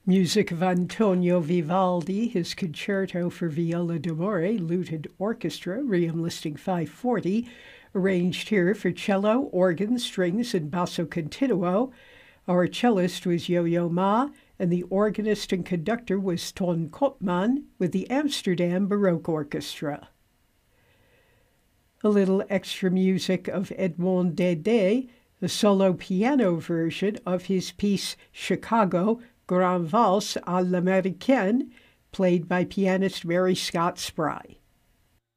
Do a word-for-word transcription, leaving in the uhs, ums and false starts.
Music of Antonio Vivaldi, his Concerto for Viola d'Amore, Lute Orchestra, Ream Listing five forty, arranged here for cello, organ, strings, and basso continuo. Our cellist was Yo-Yo Ma, and the organist and conductor was Ton Kopman with the Amsterdam Baroque Orchestra. A little extra music of Edmond Dede, the solo piano version of his piece Chicago, Grand Valse à l'Américaine, played by pianist Mary Scott Spry.